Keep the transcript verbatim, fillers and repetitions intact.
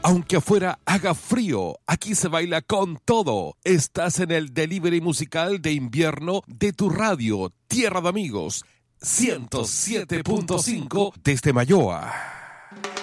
Aunque afuera haga frío, aquí se baila con todo. Estás en el delivery musical de invierno de tu radio, Tierra de Amigos, ciento siete punto cinco desde Mayoa.